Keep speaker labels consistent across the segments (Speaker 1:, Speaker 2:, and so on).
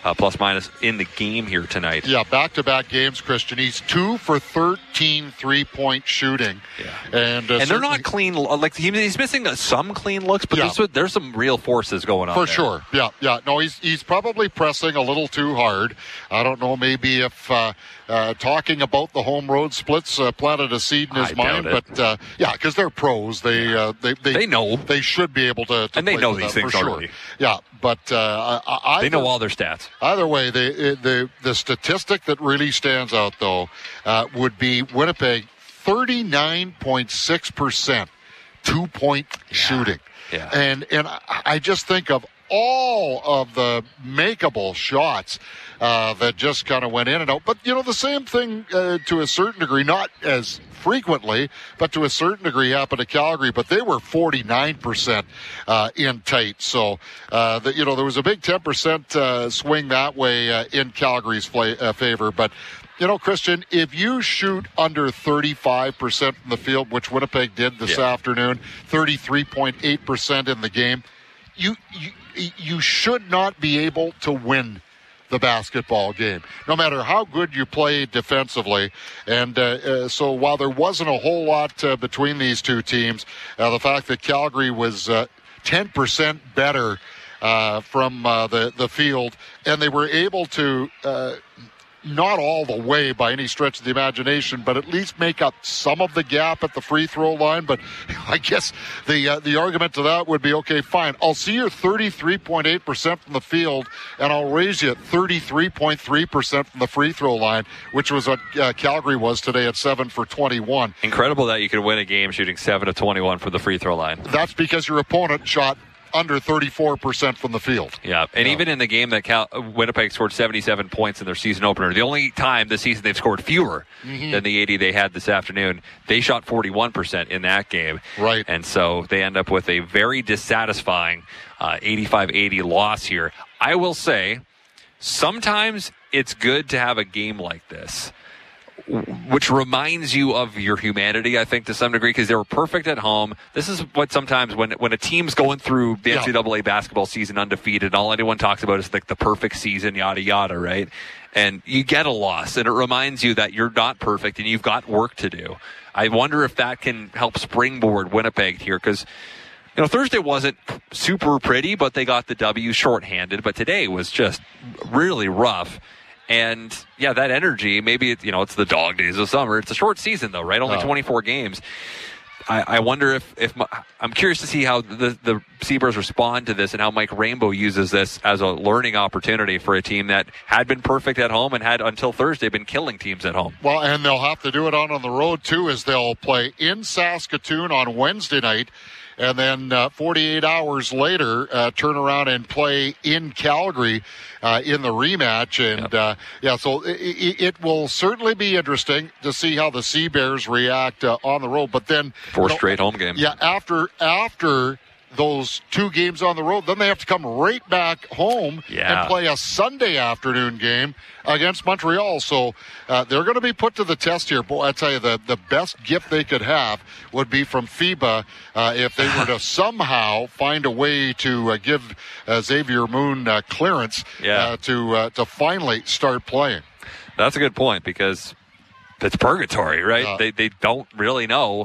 Speaker 1: plus minus in the game here tonight.
Speaker 2: Yeah, back-to-back games, Christian. He's 2 for 13 three-point shooting.
Speaker 1: Yeah.
Speaker 2: And
Speaker 1: they're not clean. Like he's missing some clean looks, but there's some real forces going on.
Speaker 2: For sure. Yeah. No, he's probably pressing a little too hard. I don't know, maybe if talking about the home road splits planted a seed in his mind. But, because they're pros. They
Speaker 1: know.
Speaker 2: They should be able to
Speaker 1: and they know these things already.
Speaker 2: Sure. Yeah, but
Speaker 1: they know all their stats.
Speaker 2: Either way, the statistic that really stands out, though, would be Winnipeg 39.6% two-point shooting.
Speaker 1: Yeah.
Speaker 2: And I just think of all of the makeable shots that just kind of went in and out. But, the same thing to a certain degree, not as frequently, but to a certain degree happened to Calgary. But they were 49% in tight. So, there was a big 10% swing that way in Calgary's favor. But, Christian, if you shoot under 35% from the field, which Winnipeg did this afternoon, 33.8% in the game, you should not be able to win the basketball game, no matter how good you play defensively. And so while there wasn't a whole lot between these two teams, the fact that Calgary was 10% better from the field, and they were able to not all the way by any stretch of the imagination, but at least make up some of the gap at the free throw line. But I guess the argument to that would be, okay, fine, I'll see your 33.8% from the field, and I'll raise you at 33.3% from the free throw line, which was what Calgary was today at 7 for 21.
Speaker 1: Incredible that you could win a game shooting 7 of 21 from the free throw line.
Speaker 2: That's because your opponent shot under 34% from the field.
Speaker 1: Yeah, and even in the game that Winnipeg scored 77 points in their season opener, the only time this season they've scored fewer than the 80 they had this afternoon, they shot 41% in that game.
Speaker 2: Right.
Speaker 1: And so they end up with a very dissatisfying 85-80 loss here. I will say, sometimes it's good to have a game like this, which reminds you of your humanity, I think, to some degree, because they were perfect at home. This is what sometimes when a team's going through the NCAA basketball season undefeated, all anyone talks about is like the perfect season, yada, yada, right? And you get a loss, and it reminds you that you're not perfect and you've got work to do. I wonder if that can help springboard Winnipeg here, because Thursday wasn't super pretty, but they got the W shorthanded. But today was just really rough. And, that energy, maybe, it's the dog days of summer. It's a short season, though, right? Only 24 games. I wonder if I'm curious to see how the Seabirds respond to this and how Mike Rainbow uses this as a learning opportunity for a team that had been perfect at home and had, until Thursday, been killing teams at home.
Speaker 2: Well, and they'll have to do it on the road, too, as they'll play in Saskatoon on Wednesday night. And then 48 hours later, turn around and play in Calgary in the rematch. And, so it will certainly be interesting to see how the Sea Bears react on the road. But then
Speaker 1: 4 straight home games.
Speaker 2: Yeah, after those 2 games on the road, then they have to come right back home and play a Sunday afternoon game against Montreal. So they're going to be put to the test here. Boy, I tell you, the best gift they could have would be from FIBA if they were to somehow find a way to give Xavier Moon clearance to finally start playing.
Speaker 1: That's a good point, because it's purgatory, right? They don't really know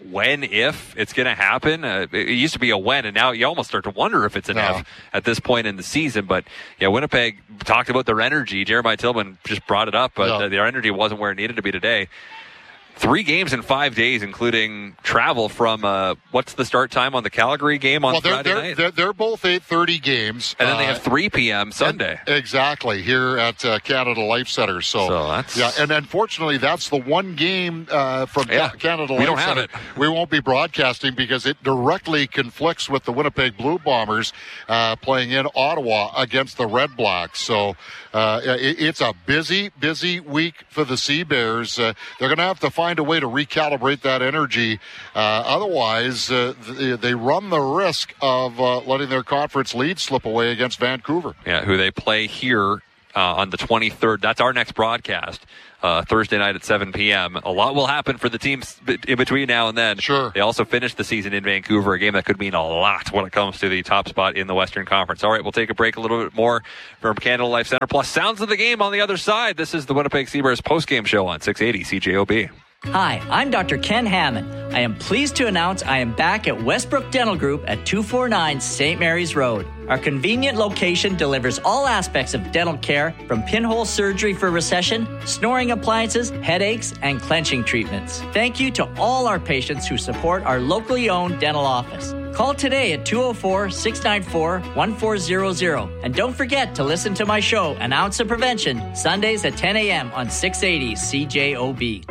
Speaker 1: if it's going to happen. It used to be a when, and now you almost start to wonder if it's an if at this point in the season. But Winnipeg talked about their energy. Jeremiah Tillman just brought it up, but their energy wasn't where it needed to be today. 3 games in 5 days, including travel from, what's the start time on the Calgary game on Friday night?
Speaker 2: They're both 8:30 games.
Speaker 1: And then they have 3 p.m. Sunday.
Speaker 2: Exactly, here at Canada Life Center. So that's... Yeah, and unfortunately, that's the one game from Canada Life Center.
Speaker 1: We don't have it.
Speaker 2: We won't be broadcasting because it directly conflicts with the Winnipeg Blue Bombers playing in Ottawa against the Red Blacks. So it's a busy week for the Sea Bears. They're going to have to find a way to recalibrate that energy. Otherwise, they run the risk of letting their conference lead slip away against Vancouver.
Speaker 1: Yeah, who they play here on the 23rd. That's our next broadcast, Thursday night at 7 p.m. A lot will happen for the teams in between now and then.
Speaker 2: Sure.
Speaker 1: They also finished the season in Vancouver, a game that could mean a lot when it comes to the top spot in the Western Conference. All right, we'll take a break, a little bit more from Canada Life Center, plus sounds of the game on the other side. This is the Winnipeg Seabears postgame show on 680 CJOB.
Speaker 3: Hi, I'm Dr. Ken Hammond. I am pleased to announce I am back at Westbrook Dental Group at 249 St. Mary's Road. Our convenient location delivers all aspects of dental care, from pinhole surgery for recession, snoring appliances, headaches, and clenching treatments. Thank you to all our patients who support our locally owned dental office. Call today at 204-694-1400. And don't forget to listen to my show, An Ounce of Prevention, Sundays at 10 a.m. on 680 CJOB.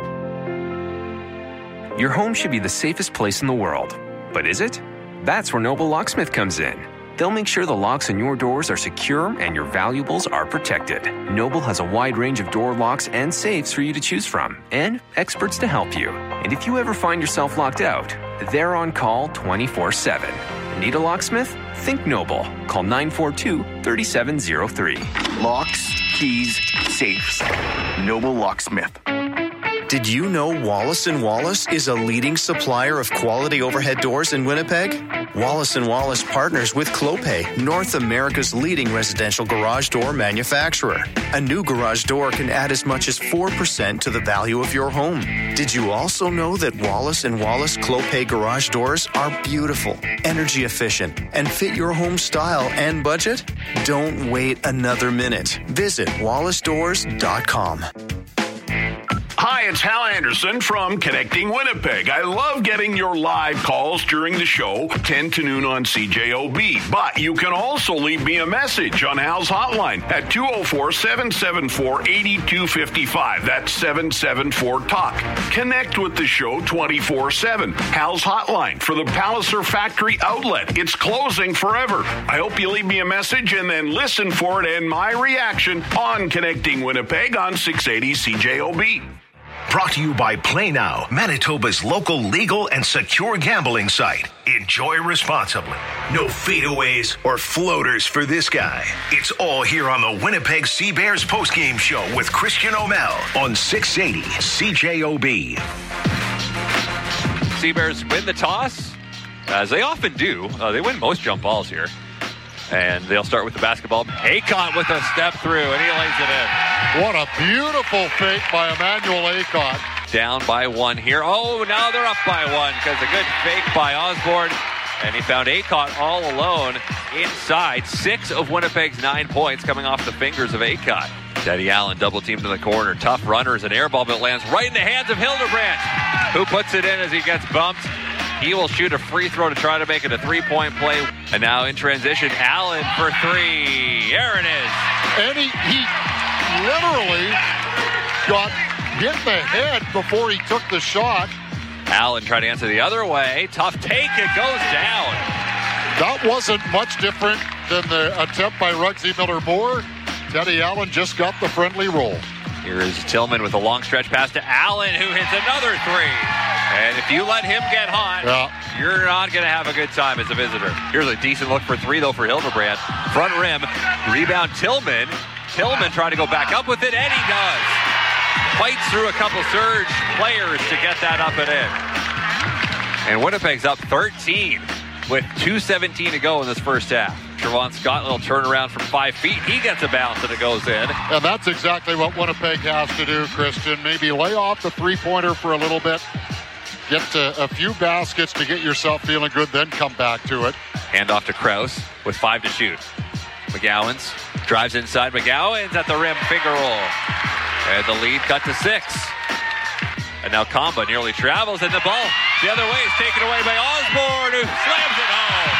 Speaker 4: Your home should be the safest place in the world. But is it? That's where Noble Locksmith comes in. They'll make sure the locks on your doors are secure and your valuables are protected. Noble has a wide range of door locks and safes for you to choose from, and experts to help you. And if you ever find yourself locked out, they're on call 24/7. Need a locksmith? Think Noble. Call 942-3703.
Speaker 5: Locks, keys, safes. Noble Locksmith.
Speaker 6: Did you know Wallace & Wallace is a leading supplier of quality overhead doors in Winnipeg? Wallace & Wallace partners with Clopay, North America's leading residential garage door manufacturer. A new garage door can add as much as 4% to the value of your home. Did you also know that Wallace & Wallace Clopay garage doors are beautiful, energy efficient, and fit your home style and budget? Don't wait another minute. Visit wallacedoors.com.
Speaker 7: Hi, it's Hal Anderson from Connecting Winnipeg. I love getting your live calls during the show, 10 to noon on CJOB. But you can also leave me a message on Hal's hotline at 204-774-8255. That's 774-TALK. Connect with the show 24/7. Hal's hotline for the Palliser Factory Outlet. It's closing forever. I hope you leave me a message and then listen for it and my reaction on Connecting Winnipeg on 680 CJOB.
Speaker 8: Brought to you by Play Now, Manitoba's local legal and secure gambling site. Enjoy responsibly. No fadeaways or floaters for this guy. It's all here on the Winnipeg Seabears postgame show with Christian O'Mell on 680 CJOB.
Speaker 1: Seabears win the toss, as they often do. They win most jump balls here. And they'll start with the basketball. Aycott with a step through, and he lays it in.
Speaker 2: What a beautiful fake by Emmanuel Aycott.
Speaker 1: Down by one here. Oh, now they're up by one because a good fake by Osborne. And he found Aycott all alone inside. 6 of Winnipeg's 9 points coming off the fingers of Aycott. Teddy Allen double teamed in the corner. Tough runners, an air ball that lands right in the hands of Hildebrandt, who puts it in as he gets bumped. He will shoot a free throw to try to make it a 3-point play. And now in transition, Allen for 3. There it is.
Speaker 2: And he literally got hit in the head before he took the shot.
Speaker 1: Allen tried to answer the other way. Tough take. It goes down.
Speaker 2: That wasn't much different than the attempt by Ruggsy Miller-Moore. Teddy Allen just got the friendly roll.
Speaker 1: Here is Tillman with a long stretch pass to Allen, who hits another 3. And if you let him get hot, you're not going to have a good time as a visitor. Here's a decent look for 3, though, for Hildebrandt. Front rim, rebound Tillman. Tillman trying to go back up with it, and he does. Fights through a couple surge players to get that up and in. And Winnipeg's up 13 with 2:17 to go in this first half. Trevon Scott, little turnaround from 5 feet. He gets a bounce and it goes in.
Speaker 2: And that's exactly what Winnipeg has to do, Christian. Maybe lay off the three-pointer for a little bit. Get a few baskets to get yourself feeling good, then come back to it.
Speaker 1: Hand off to Krause with 5 to shoot. McGowan's drives inside. McGowan's at the rim, finger roll. And the lead cut to 6. And now Kamba nearly travels, and the ball the other way is taken away by Osborne, who slams it home.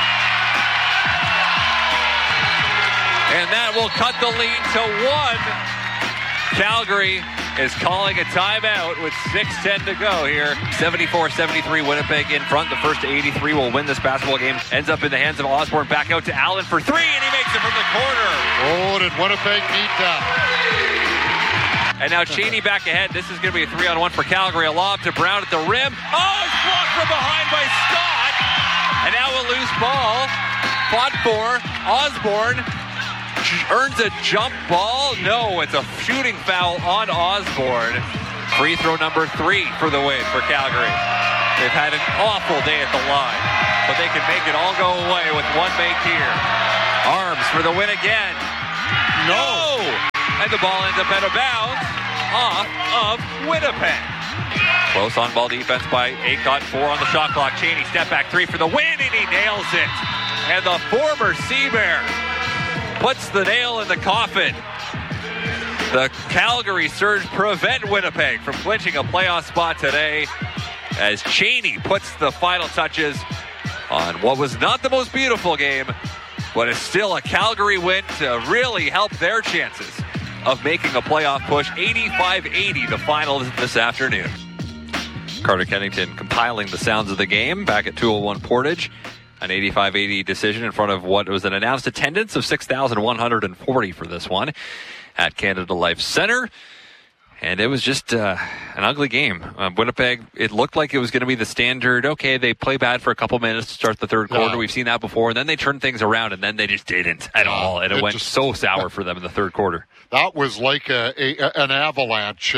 Speaker 1: And that will cut the lead to 1. Calgary is calling a timeout with 6:10 to go here. 74-73 Winnipeg in front. The first 83 will win this basketball game. Ends up in the hands of Osborne. Back out to Allen for 3, and he makes it from the corner.
Speaker 2: Oh, did Winnipeg need that?
Speaker 1: And now Cheney back ahead. This is going to be a 3-on-1 for Calgary. A lob to Brown at the rim. Oh, it's blocked from behind by Scott. And now a loose ball. Fought for Osborne. earns a jump ball. No, it's a shooting foul on Osborne. Free throw number 3 for the win for Calgary. They've had an awful day at the line, but they can make it all go away with one make here. Arms for the win again. No! And the ball ends up out of bounds off of Winnipeg. Close on-ball defense by Aycott. 4 on the shot clock. Cheney step back 3 for the win, and he nails it. And the former Sea Bear puts the nail in the coffin. The Calgary Surge prevent Winnipeg from clinching a playoff spot today as Cheney puts the final touches on what was not the most beautiful game, but it's still a Calgary win to really help their chances of making a playoff push. 85-80 the final this afternoon. Carter Kennington compiling the sounds of the game back at 201 Portage. An 85-80 decision in front of what was an announced attendance of 6,140 for this one at Canada Life Center. And it was just an ugly game. Winnipeg, it looked like it was going to be the standard, okay, they play bad for a couple minutes to start the third quarter. We've seen that before. And then they turned things around, and then they just didn't at all. And it went so sour for them in the third quarter.
Speaker 2: That was like an avalanche.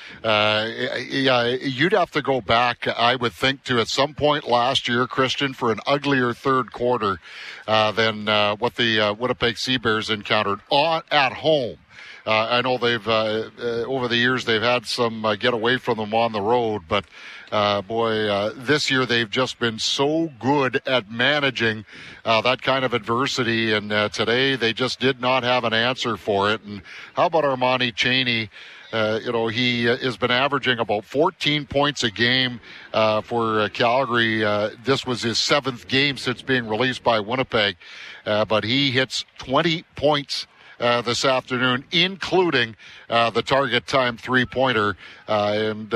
Speaker 2: You'd have to go back, I would think, to at some point last year, Christian, for an uglier third quarter than what the Winnipeg Sea Bears encountered at home. I know they've over the years they've had some get away from them on the road, but this year they've just been so good at managing that kind of adversity, and today they just did not have an answer for it. And how about Armani Cheney? He has been averaging about 14 points a game for Calgary. This was his 7th game since being released by Winnipeg, but he hits 20 points this afternoon, including the target time 3-pointer. And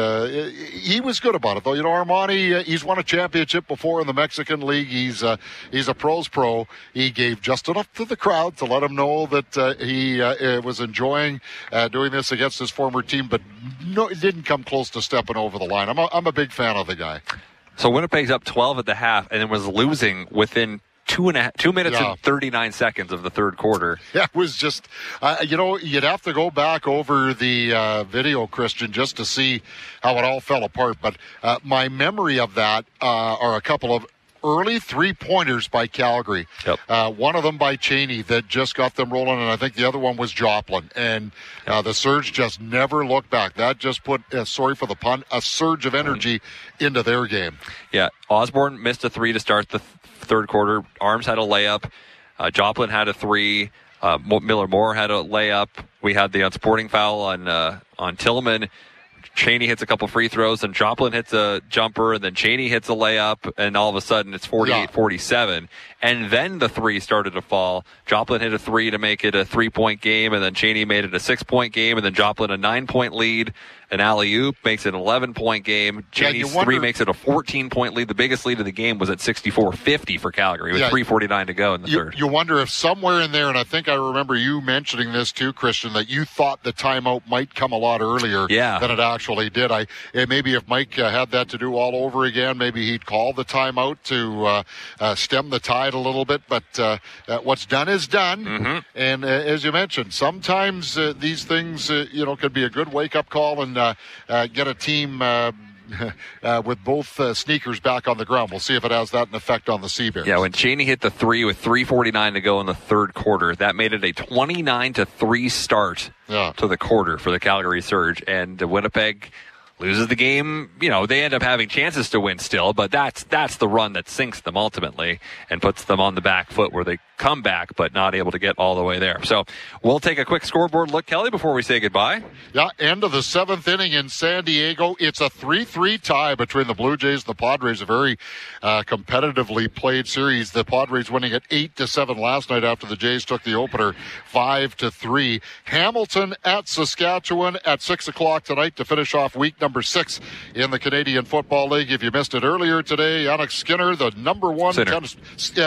Speaker 2: he was good about it, though. Armani, he's won a championship before in the Mexican League. He's a pros pro. He gave just enough to the crowd to let him know that he was enjoying doing this against his former team, but no, it didn't come close to stepping over the line. I'm a big fan of the guy.
Speaker 1: So Winnipeg's up 12 at the half and then was losing within 2 minutes and 39 seconds of the third quarter.
Speaker 2: Yeah, it was just, you'd have to go back over the video, Christian, just to see how it all fell apart. But my memory of that are a couple of early 3-pointers by Calgary.
Speaker 1: Yep.
Speaker 2: One of them by Cheney that just got them rolling, and I think the other one was Joplin. And the Surge just never looked back. That just put, sorry for the pun, a surge of energy into their game.
Speaker 1: Yeah, Osborne missed a 3 to start the third quarter. Arms had a layup. Joplin had a 3. Miller Moore had a layup. We had the unsporting foul on Tillman. Cheney hits a couple free throws, and Joplin hits a jumper, and then Cheney hits a layup, and all of a sudden it's 48-47. And then the 3 started to fall. Joplin hit a 3 to make it a 3-point game, and then Cheney made it a 6-point game, and then Joplin a 9-point lead. An alley-oop makes it an 11-point game. Cheney's 3 makes it a 14-point lead. The biggest lead of the game was at 64-50 for Calgary with 3:49 to go in the third.
Speaker 2: You wonder if somewhere in there, and I think I remember you mentioning this too, Christian, that you thought the timeout might come a lot earlier than it actually did. Maybe if Mike had that to do all over again, maybe he'd call the timeout to stem the tide a little bit. But what's done is done. Mm-hmm. And as you mentioned, sometimes these things, could be a good wake-up call and get a team with both sneakers back on the ground. We'll see if it has that effect on the Sea Bears.
Speaker 1: Yeah, when Cheney hit the 3 with 3:49 to go in the third quarter, that made it a 29-3 start to the quarter for the Calgary Surge. And Winnipeg loses the game. They end up having chances to win still, but that's the run that sinks them ultimately and puts them on the back foot where they come back, but not able to get all the way there. So we'll take a quick scoreboard look, Kelly, before we say goodbye.
Speaker 2: Yeah, end of the 7th inning in San Diego. It's a 3-3 tie between the Blue Jays and the Padres, a very competitively played series. The Padres winning at 8-7 last night after the Jays took the opener 5-3. Hamilton at Saskatchewan at 6 o'clock tonight to finish off week number 6 in the Canadian Football League. If you missed it earlier today, Yannick Skinner, the number one tennis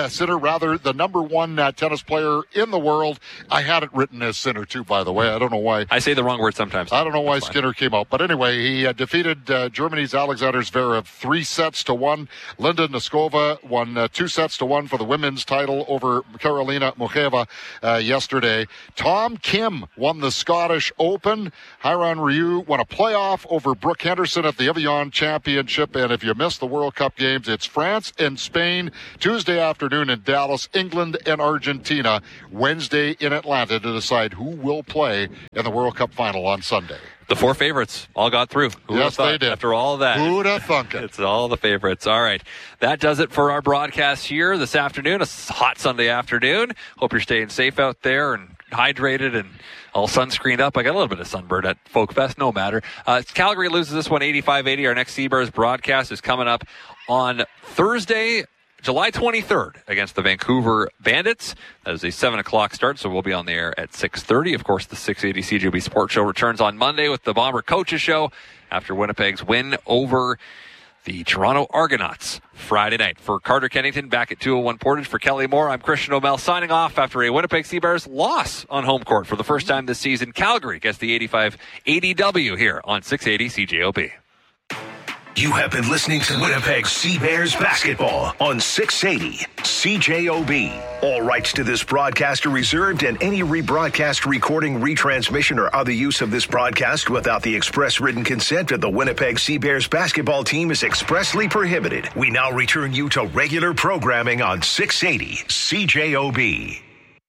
Speaker 2: player in the world. I had it written as Sinner too, by the way. I don't know why.
Speaker 1: I say the wrong word sometimes.
Speaker 2: I don't know why Skinner came out. But anyway, he defeated Germany's Alexander Zverev 3-1. Linda Noskova won 2-1 for the women's title over Karolina Muchova yesterday. Tom Kim won the Scottish Open. Hiron Ryu won a playoff over Brooke Henderson at the Evian Championship. And if you missed the World Cup games, it's France and Spain Tuesday afternoon in Dallas, England and Argentina Wednesday in Atlanta to decide who will play in the World Cup final on Sunday.
Speaker 1: The 4 favorites all got through.
Speaker 2: Yes, they did.
Speaker 1: After all of that.
Speaker 2: Who'd have thunk it?
Speaker 1: It's all the favorites. All right. That does it for our broadcast here this afternoon. A hot Sunday afternoon. Hope you're staying safe out there and hydrated and all sunscreened up. I got a little bit of sunburn at Folk Fest. No matter. Calgary loses this one 85-80. Our next Seabears broadcast is coming up on Thursday, July 23rd against the Vancouver Bandits. That is a 7 o'clock start, so we'll be on the air at 6:30. Of course, the 680 CJOB Sports Show returns on Monday with the Bomber Coaches Show after Winnipeg's win over the Toronto Argonauts Friday night. For Carter Kennington, back at 201 Portage. For Kelly Moore, I'm Christian O'Mell signing off after a Winnipeg Seabears loss on home court for the first time this season. Calgary gets the 85-80 W here on 680 CJOB.
Speaker 8: You have been listening to Winnipeg Seabears basketball on 680 CJOB. All rights to this broadcast are reserved, and any rebroadcast, recording, retransmission, or other use of this broadcast without the express written consent of the Winnipeg Seabears basketball team is expressly prohibited. We now return you to regular programming on 680 CJOB.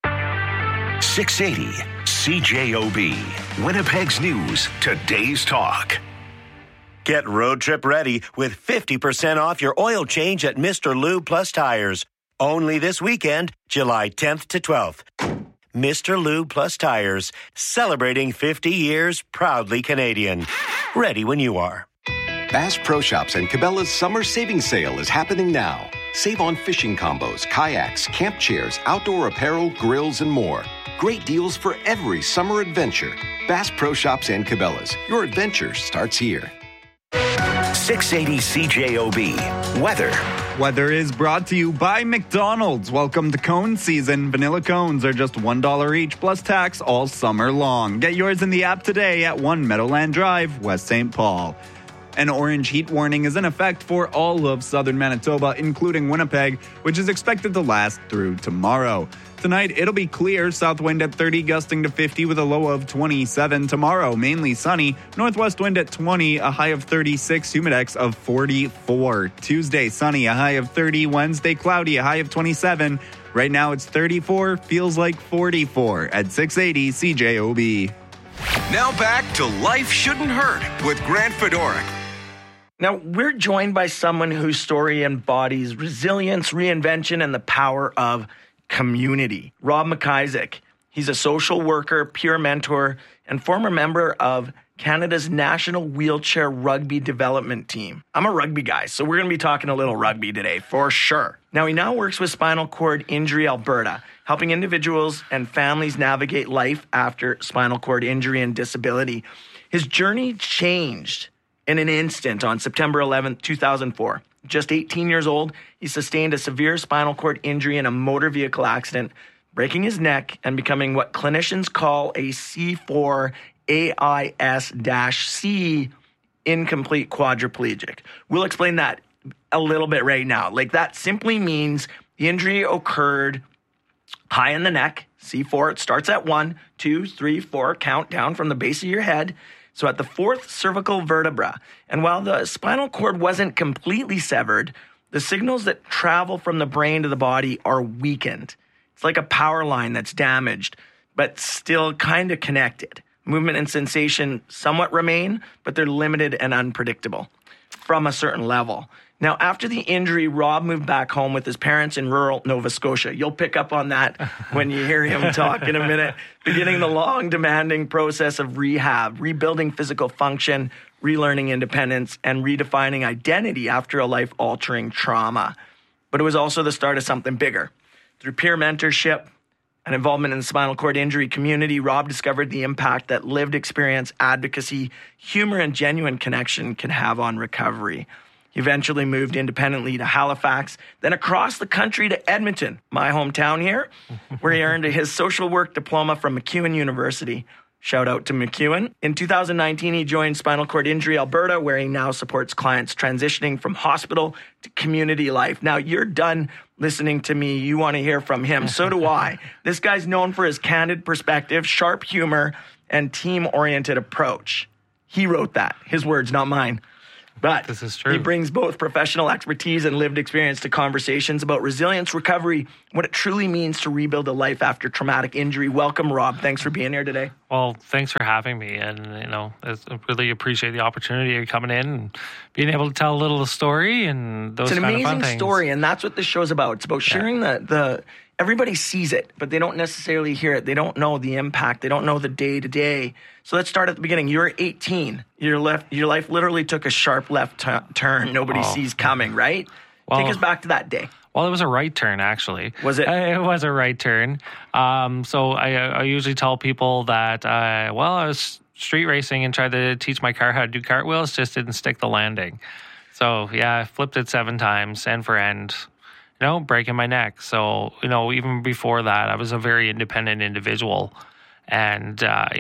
Speaker 8: 680 CJOB. Winnipeg's news, today's talk.
Speaker 9: Get road trip ready with 50% off your oil change at Mr. Lube Plus Tires. Only this weekend, July 10th to 12th. Mr. Lube Plus Tires, celebrating 50 years, proudly Canadian. Ready when you are.
Speaker 10: Bass Pro Shops and Cabela's summer savings sale is happening now. Save on fishing combos, kayaks, camp chairs, outdoor apparel, grills, and more. Great deals for every summer adventure. Bass Pro Shops and Cabela's. Your adventure starts here.
Speaker 8: 680 CJOB. Weather.
Speaker 11: Weather is brought to you by McDonald's. Welcome to cone season. Vanilla cones are just $1 each plus tax all summer long. Get yours in the app today at 1 Meadowland Drive, West St. Paul. An orange heat warning is in effect for all of southern Manitoba, including Winnipeg, which is expected to last through tomorrow. Tonight, it'll be clear, south wind at 30, gusting to 50 with a low of 27. Tomorrow, mainly sunny, northwest wind at 20, a high of 36, humidex of 44. Tuesday, sunny, a high of 30. Wednesday, cloudy, a high of 27. Right now, it's 34, feels like 44 at 680 CJOB.
Speaker 12: Now back to Life Shouldn't Hurt with Grant Fedoruk.
Speaker 13: Now, we're joined by someone whose story embodies resilience, reinvention, and the power of community. Rob McIsaac. He's a social worker, peer mentor, and former member of Canada's National Wheelchair Rugby Development Team. I'm a rugby guy, so we're going to be talking a little rugby today, for sure. Now, he now works with Spinal Cord Injury Alberta, helping individuals and families navigate life after spinal cord injury and disability. His journey changed in an instant on September 11th, 2004. Just 18 years old, he sustained a severe spinal cord injury in a motor vehicle accident, breaking his neck and becoming what clinicians call a C4 AIS-C incomplete quadriplegic. We'll explain that a little bit right now. Like, that simply means the injury occurred high in the neck, C4. It starts at 1, 2, 3, 4, count down from the base of your head. So at the 4th cervical vertebra. And while the spinal cord wasn't completely severed, the signals that travel from the brain to the body are weakened. It's like a power line that's damaged, but still kind of connected. Movement and sensation somewhat remain, but they're limited and unpredictable from a certain level. Now, after the injury, Rob moved back home with his parents in rural Nova Scotia. You'll pick up on that when you hear him talk in a minute. Beginning the long, demanding process of rehab, rebuilding physical function, relearning independence, and redefining identity after a life-altering trauma. But it was also the start of something bigger. Through peer mentorship and involvement in the spinal cord injury community, Rob discovered the impact that lived experience, advocacy, humor, and genuine connection can have on recovery. He eventually moved independently to Halifax, then across the country to Edmonton, my hometown here, where he earned his social work diploma from MacEwan University. Shout out to MacEwan. In 2019, he joined Spinal Cord Injury Alberta, where he now supports clients transitioning from hospital to community life. Now, you're done listening to me. You want to hear from him. So do I. This guy's known for his candid perspective, sharp humor, and team-oriented approach. He wrote that. His words, not mine. But
Speaker 14: this is true.
Speaker 13: He brings both professional expertise and lived experience to conversations about resilience, recovery, what it truly means to rebuild a life after traumatic injury. Welcome, Rob. Thanks for being here today.
Speaker 14: Well, thanks for having me. And, I really appreciate the opportunity of coming in and being able to tell a little story and those kind of fun things. It's an amazing story,
Speaker 13: and that's what this show's about. It's about sharing the everybody sees it, but they don't necessarily hear it. They don't know the impact. They don't know the day-to-day. So let's start at the beginning. You were 18. Your life literally took a sharp left turn nobody sees coming, right? Take us back to that day.
Speaker 14: Well, it was a right turn, actually.
Speaker 13: Was it?
Speaker 14: It was a right turn. So I usually tell people that, I was street racing and tried to teach my car how to do cartwheels, just didn't stick the landing. So, I flipped it 7 times, end for end. Breaking my neck. So, even before that, I was a very independent individual. And,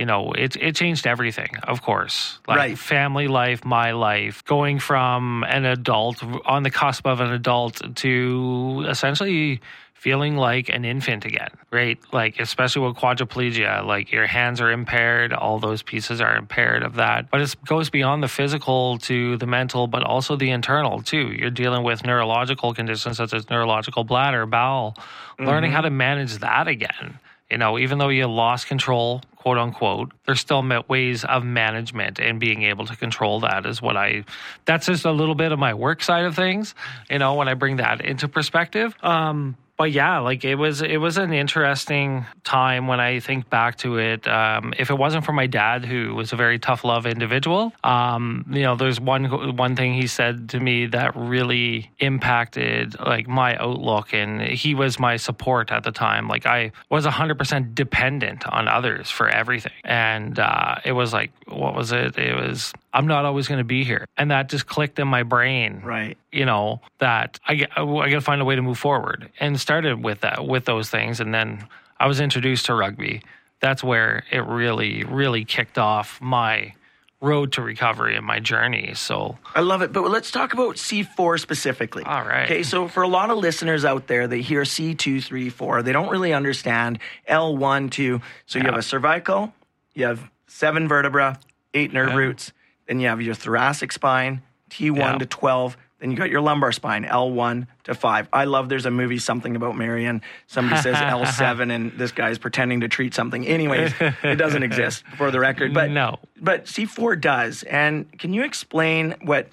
Speaker 14: it changed everything, of course.
Speaker 13: Right.
Speaker 14: Family life, my life, going from an adult, on the cusp of an adult, to essentially feeling like an infant again, right? Especially with quadriplegia, your hands are impaired, all those pieces are impaired of that. But it goes beyond the physical to the mental, but also the internal too. You're dealing with neurological conditions such as neurological bladder, bowel, learning how to manage that again. Even though you lost control, quote unquote, there's still ways of management, and being able to control that is that's just a little bit of my work side of things, when I bring that into perspective. But it was an interesting time when I think back to it. If it wasn't for my dad, who was a very tough love individual, there's one thing he said to me that really impacted my outlook, and he was my support at the time. I was 100% dependent on others for everything, and it was what was it? It was, I'm not always going to be here, and that just clicked in my brain.
Speaker 13: Right.
Speaker 14: That I got to find a way to move forward, and started with those things. And then I was introduced to rugby. That's where it really, really kicked off my road to recovery and my journey. So
Speaker 13: I love it. But let's talk about C4 specifically.
Speaker 14: All right.
Speaker 13: Okay. So for a lot of listeners out there, they hear C2, 3, 4. They don't really understand L1, 2. So you have a cervical, you have 7 vertebra, 8 nerve roots. Then you have your thoracic spine, T1 to 12. Then you got your lumbar spine, L1 to 5. I love there's a movie, Something About Mary, and somebody says L7, and this guy's pretending to treat something. Anyways, it doesn't exist, for the record. But
Speaker 14: no.
Speaker 13: But C4 does. And can you explain what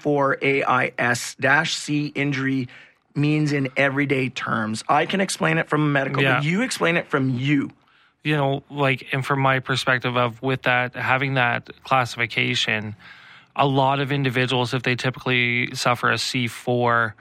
Speaker 13: C4AIS-C injury means in everyday terms? I can explain it from a medical, but you explain it from you.
Speaker 14: And from my perspective of with that, having that classification, a lot of individuals, if they typically suffer a C4,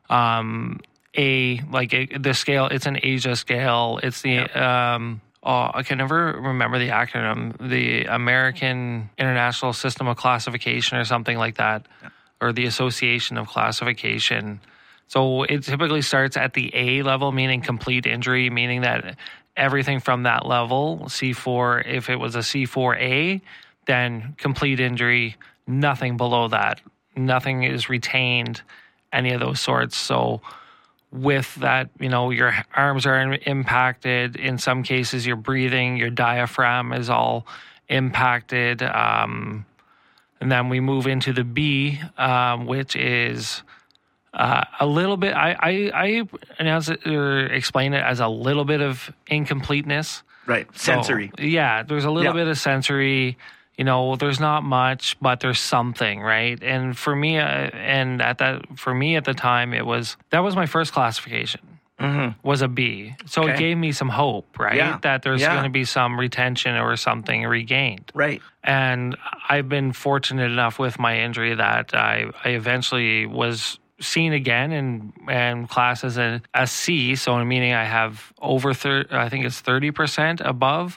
Speaker 14: the scale, it's an ASIA scale. It's the, I can never remember the acronym, the American International System of Classification or something like that, or the Association of Classification. So it typically starts at the A level, meaning complete injury, meaning that everything from that level, C4, if it was a C4A, then complete injury. Nothing below that. Nothing is retained, any of those sorts. So with that, your arms are impacted. In some cases, your breathing, your diaphragm is all impacted. And then we move into the B, which is a little bit, I announce it or explain it as a little bit of incompleteness.
Speaker 13: Right. Sensory.
Speaker 14: So, there's a little bit of sensory. There's not much, but there's something, right? And for me, at the time, that was my first classification. Was a B. So it gave me some hope, right?
Speaker 13: Yeah.
Speaker 14: That there's going to be some retention or something regained.
Speaker 13: Right.
Speaker 14: And I've been fortunate enough with my injury that I eventually was seen again and class as a C, so meaning I have over I think it's 30% above,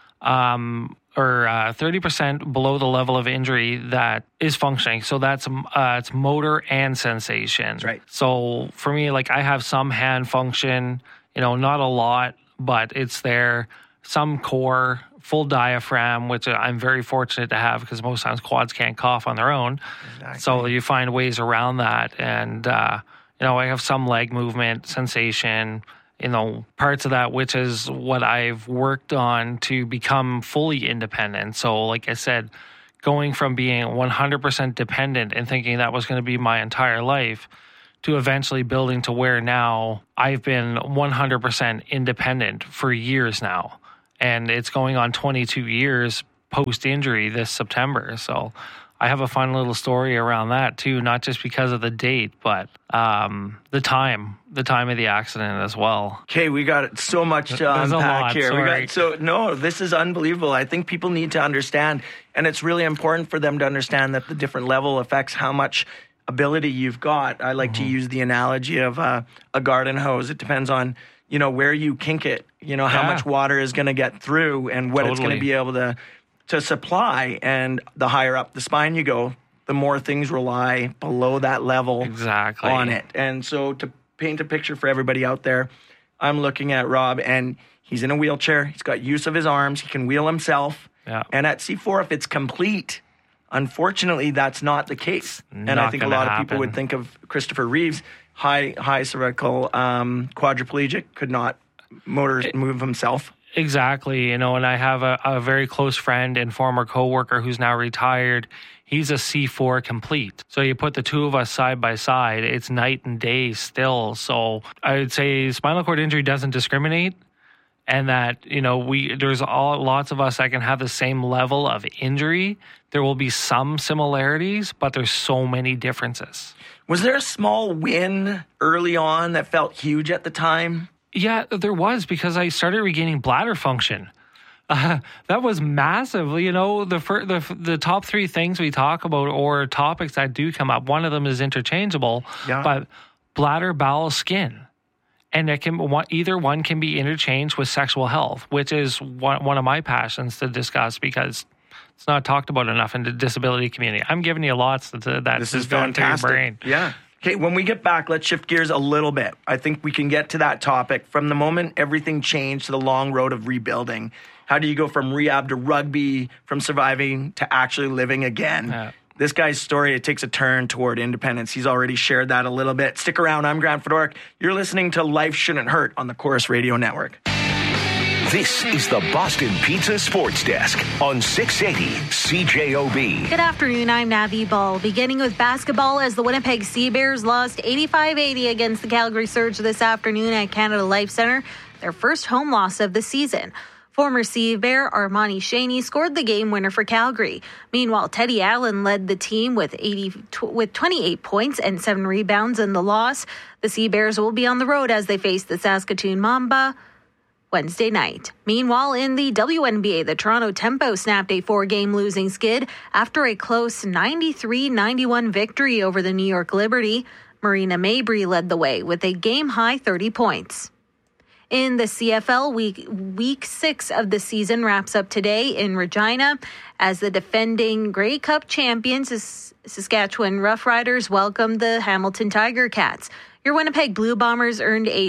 Speaker 14: or 30% below the level of injury that is functioning. So that's it's motor and sensation.
Speaker 13: That's right.
Speaker 14: So for me, like I have some hand function, not a lot, but it's there. Some core, full diaphragm, which I'm very fortunate to have because most times quads can't cough on their own. Exactly. So you find ways around that. And, I have some leg movement, sensation, parts of that, which is what I've worked on to become fully independent. So like I said, going from being 100% dependent and thinking that was going to be my entire life to eventually building to where now I've been 100% independent for years now. And it's going on 22 years post-injury this September. So I have a fun little story around that too, not just because of the date, but the time of the accident as well.
Speaker 13: Okay, we got so much to unpack here. This is unbelievable. I think people need to understand, and it's really important for them to understand that the different level affects how much ability you've got. I like to use the analogy of a garden hose. It depends on where you kink it, how much water is going to get through and what it's going to be able to supply. And the higher up the spine you go, the more things rely below that level on it. And so to paint a picture for everybody out there, I'm looking at Rob, and he's in a wheelchair. He's got use of his arms. He can wheel himself. Yeah. And at C4, if it's complete, unfortunately, that's not the case. And I think a lot of people would think of Christopher Reeves, high cervical quadriplegic, could not move himself.
Speaker 14: Exactly. And I have a very close friend and former coworker who's now retired. He's a C4 complete. So you put the two of us side by side, it's night and day still. So I would say spinal cord injury doesn't discriminate. And that, there's lots of us that can have the same level of injury. There will be some similarities, but there's so many differences.
Speaker 13: Was there a small win early on that felt huge at the time?
Speaker 14: Yeah, there was, because I started regaining bladder function. That was massive. The top three things we talk about or topics that do come up, one of them is interchangeable, but bladder, bowel, skin. And either one can be interchanged with sexual health, which is one of my passions to discuss because it's not talked about enough in the disability community. I'm giving you lots that
Speaker 13: this is
Speaker 14: going to your brain.
Speaker 13: Yeah. Okay, when we get back, let's shift gears a little bit. I think we can get to that topic. From the moment everything changed to the long road of rebuilding, how do you go from rehab to rugby, from surviving to actually living again? Yeah. This guy's story, it takes a turn toward independence. He's already shared that a little bit. Stick around. I'm Grant Fedoruk. You're listening to Life Shouldn't Hurt on the Chorus Radio Network.
Speaker 8: This is the Boston Pizza Sports Desk on 680 CJOB.
Speaker 15: Good afternoon, I'm Navi Ball. Beginning with basketball, as the Winnipeg Sea Bears lost 85-80 against the Calgary Surge this afternoon at Canada Life Centre, their first home loss of the season. Former Sea Bear Armani Shaney scored the game winner for Calgary. Meanwhile, Teddy Allen led the team with 28 points and 7 rebounds in the loss. The Sea Bears will be on the road as they face the Saskatoon Mamba Wednesday night. Meanwhile, in the WNBA, the Toronto Tempo snapped a 4-game losing skid after a close 93-91 victory over the New York Liberty. Marina Mabrey led the way with a game-high 30 points. In the CFL, week 6 of the season wraps up today in Regina as the defending Grey Cup champions, Saskatchewan Roughriders, welcome the Hamilton Tiger Cats. Your Winnipeg Blue Bombers earned a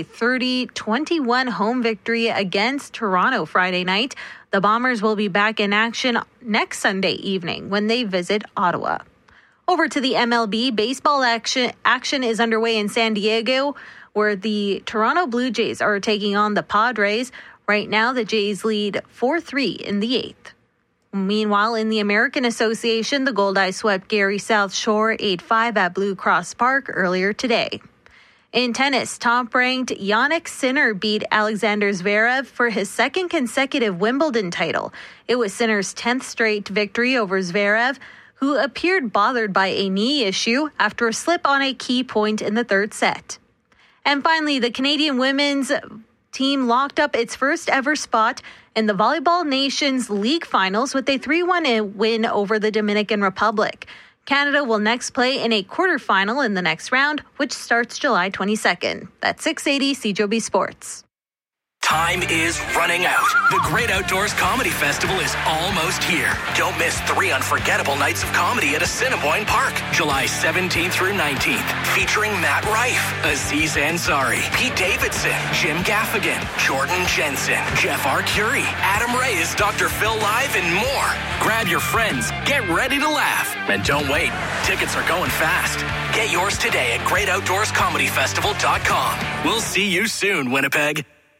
Speaker 15: 30-21 home victory against Toronto Friday night. The Bombers will be back in action next Sunday evening when they visit Ottawa. Over to the MLB, baseball action is underway in San Diego, where the Toronto Blue Jays are taking on the Padres. Right now, the Jays lead 4-3 in the 8th. Meanwhile, in the American Association, the Goldeyes swept Gary South Shore 8-5 at Blue Cross Park earlier today. In tennis, top-ranked Jannik Sinner beat Alexander Zverev for his second consecutive Wimbledon title. It was Sinner's 10th straight victory over Zverev, who appeared bothered by a knee issue after a slip on a key point in the third set. And finally, the Canadian women's team locked up its first ever spot in the Volleyball Nations League Finals with a 3-1 win over the Dominican Republic. Canada will next play in a quarterfinal in the next round, which starts July 22nd. That's 680 CJOB Sports.
Speaker 16: Time is running out. The Great Outdoors Comedy Festival is almost here. Don't miss 3 unforgettable nights of comedy at Assiniboine Park, July 17th through 19th, featuring Matt Rife, Aziz Ansari, Pete Davidson, Jim Gaffigan, Jordan Jensen, Jeff Arcuri, Adam Reyes, Dr. Phil Live, and more. Grab your friends, get ready to laugh, and don't wait. Tickets are going fast. Get yours today at greatoutdoorscomedyfestival.com. We'll see you soon, Winnipeg.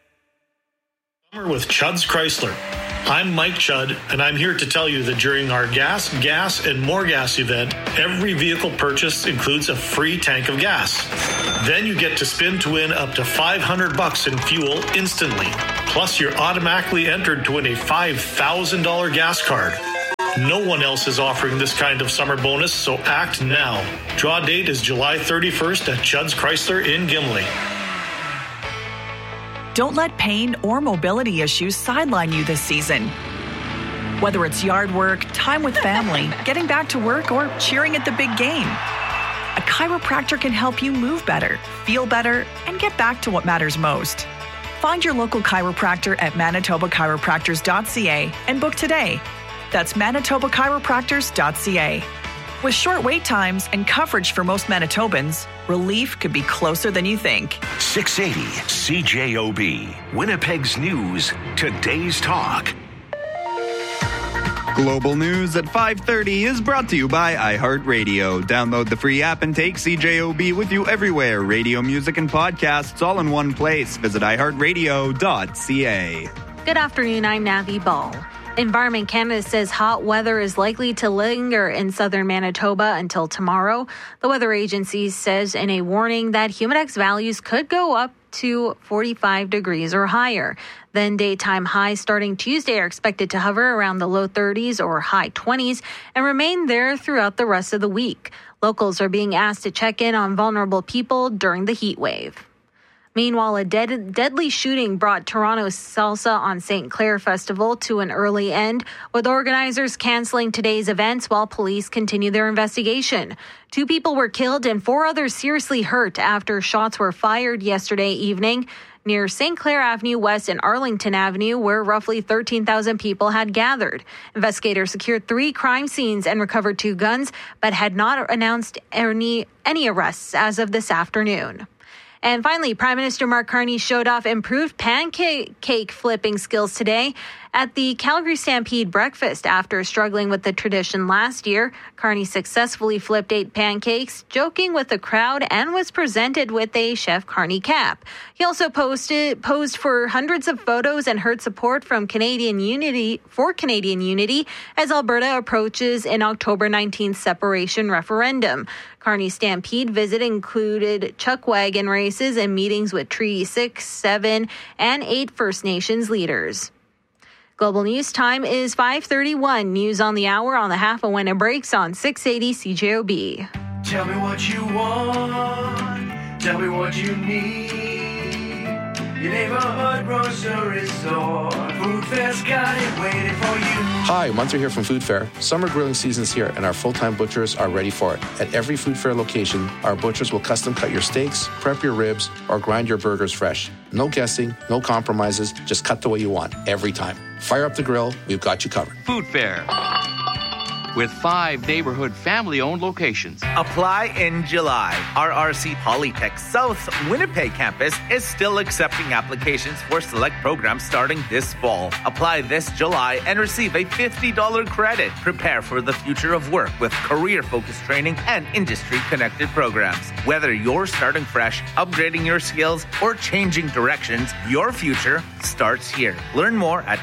Speaker 17: With Chudd's Chrysler. I'm Mike Chudd, and I'm here to tell you that during our gas, and more gas event, every vehicle purchase includes a free tank of gas. Then you get to spin to win up to $500 in fuel instantly. Plus, you're automatically entered to win a $5,000 gas card. No one else is offering this kind of summer bonus, so act now. Draw date is July 31st at Chudd's Chrysler in Gimli.
Speaker 18: Don't let pain or mobility issues sideline you this season. Whether it's yard work, time with family, getting back to work, or cheering at the big game, a chiropractor can help you move better, feel better, and get back to what matters most. Find your local chiropractor at manitobachiropractors.ca and book today. That's manitobachiropractors.ca. With short wait times and coverage for most Manitobans, relief could be closer than you think.
Speaker 8: 680 CJOB, Winnipeg's News, Today's Talk.
Speaker 11: Global News at 5:30 is brought to you by iHeartRadio. Download the free app and take CJOB with you everywhere. Radio, music, and podcasts all in one place. Visit iHeartRadio.ca.
Speaker 15: Good afternoon, I'm Navi Ball. Environment Canada says hot weather is likely to linger in southern Manitoba until tomorrow. The weather agency says in a warning that Humidex values could go up to 45 degrees or higher. Then daytime highs starting Tuesday are expected to hover around the low 30s or high 20s and remain there throughout the rest of the week. Locals are being asked to check in on vulnerable people during the heat wave. Meanwhile, a deadly shooting brought Toronto's Salsa on St. Clair Festival to an early end, with organizers canceling today's events while police continue their investigation. 2 people were killed and 4 others seriously hurt after shots were fired yesterday evening near St. Clair Avenue West and Arlington Avenue, where roughly 13,000 people had gathered. Investigators secured 3 crime scenes and recovered 2 guns, but had not announced any arrests as of this afternoon. And finally, Prime Minister Mark Carney showed off improved pancake flipping skills today at the Calgary Stampede breakfast after struggling with the tradition last year. Carney successfully flipped 8 pancakes, joking with the crowd, and was presented with a Chef Carney cap. He also posed for hundreds of photos and heard support from Canadian Unity as Alberta approaches an October 19th separation referendum. Carney's Stampede visit included chuck wagon races and meetings with Treaty 6, 7, and 8 First Nations leaders. Global News time is 5:31. News on the hour, on the half, and when it breaks on 680 CJOB.
Speaker 19: Tell me what you want. Tell me what you need. Your neighborhood grocery store. Food Fair's got it waiting for you.
Speaker 20: Hi, Munter here from Food Fair. Summer grilling season's here, and our full-time butchers are ready for it. At every Food Fair location, our butchers will custom cut your steaks, prep your ribs, or grind your burgers fresh. No guessing, no compromises, just cut the way you want, every time. Fire up the grill, we've got you covered.
Speaker 21: Food Fair. With 5 neighborhood family-owned locations.
Speaker 22: Apply in July. RRC Polytech South Winnipeg campus is still accepting applications for select programs starting this fall. Apply this July and receive a $50 credit. Prepare for the future of work with career-focused training and industry-connected programs. Whether you're starting fresh, upgrading your skills, or changing directions, your future starts here. Learn more at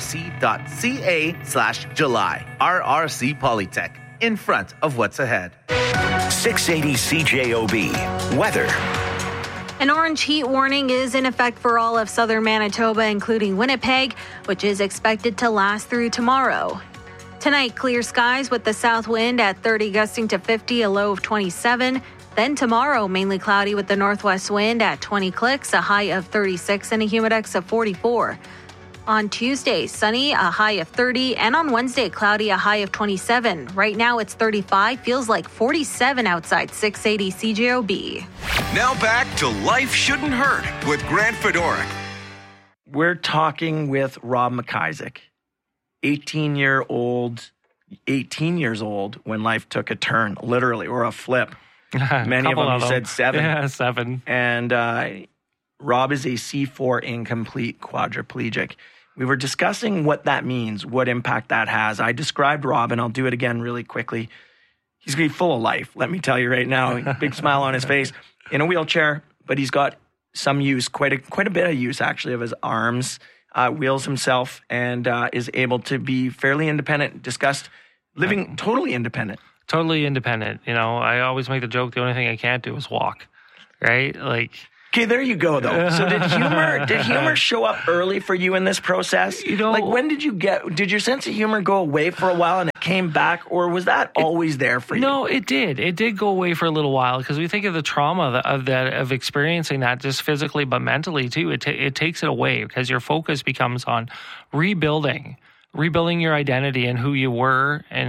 Speaker 22: rrc.ca/July. RRC Polytech, in front of what's ahead.
Speaker 8: 680 CJOB. Weather.
Speaker 15: An orange heat warning is in effect for all of southern Manitoba, including Winnipeg, which is expected to last through tomorrow. Tonight, clear skies with the south wind at 30 gusting to 50, a low of 27. Then tomorrow, mainly cloudy with the northwest wind at 20 clicks, a high of 36, and a humidex of 44. On Tuesday, sunny, a high of 30, and on Wednesday, cloudy, a high of 27. Right now, it's 35, feels like 47 outside 680 CJOB.
Speaker 12: Now back to Life Shouldn't Hurt with Grant Fedoruk.
Speaker 13: We're talking with Rob McIsaac, 18 years old when life took a turn, literally, or a flip. Many of them, you said 7.
Speaker 14: Yeah, 7.
Speaker 13: And Rob is a C4 incomplete quadriplegic. We were discussing what that means, what impact that has. I described Rob, and I'll do it again really quickly. He's going to be full of life, let me tell you right now. Big smile on his face, in a wheelchair, but he's got some use, quite a bit of use, actually, of his arms, wheels himself, and is able to be fairly independent, discussed, living totally independent.
Speaker 14: Totally independent. You know, I always make the joke, the only thing I can't do is walk, right? Like...
Speaker 13: Okay, there you go, though. So did humor show up early for you in this process?
Speaker 14: You know,
Speaker 13: like, when did your sense of humor go away for a while and it came back, or was that always there for you?
Speaker 14: No, it did. It did go away for a little while because we think of the trauma of experiencing that just physically, but mentally too. It takes it away because your focus becomes on rebuilding your identity and who you were and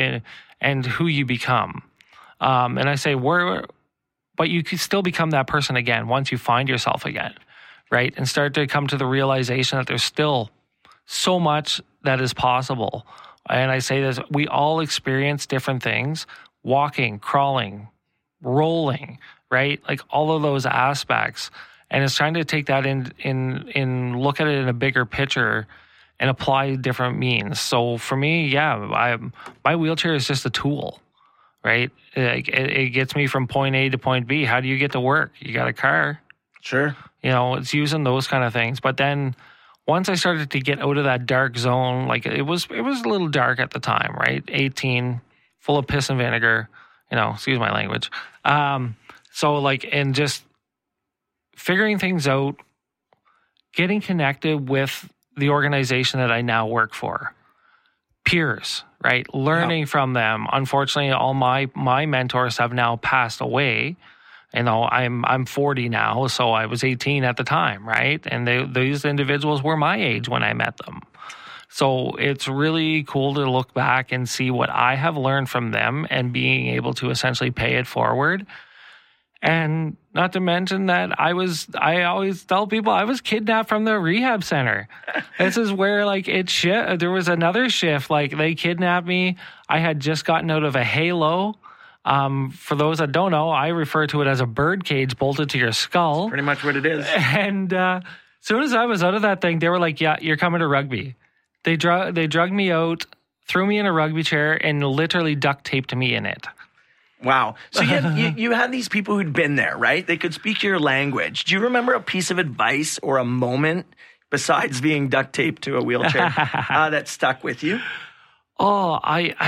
Speaker 14: who you become. And I say but you can still become that person again once you find yourself again, right? And start to come to the realization that there's still so much that is possible. And I say this, we all experience different things, walking, crawling, rolling, right? Like all of those aspects. And it's trying to take that in look at it in a bigger picture and apply different means. So for me, yeah, my wheelchair is just a tool. Right? It gets me from point A to point B. How do you get to work? You got a car.
Speaker 13: Sure.
Speaker 14: You know, it's using those kind of things. But then once I started to get out of that dark zone, like it was a little dark at the time, right? 18, full of piss and vinegar, you know, excuse my language. So like, and just figuring things out, getting connected with the organization that I now work for. Peers, right? Learning from them. Unfortunately, all my mentors have now passed away. You know, I'm 40 now, so I was 18 at the time, right? And these individuals were my age when I met them. So it's really cool to look back and see what I have learned from them and being able to essentially pay it forward. And not to mention that I always tell people I was kidnapped from the rehab center. This is where like there was another shift. Like they kidnapped me. I had just gotten out of a halo. For those that don't know, I refer to it as a bird cage bolted to your skull.
Speaker 13: That's pretty much what it is.
Speaker 14: And as soon as I was out of that thing, they were like, yeah, you're coming to rugby. They drugged me out, threw me in a rugby chair, and literally duct taped me in it.
Speaker 13: Wow. So you had these people who'd been there, right? They could speak your language. Do you remember a piece of advice or a moment besides being duct taped to a wheelchair that stuck with you?
Speaker 14: Oh,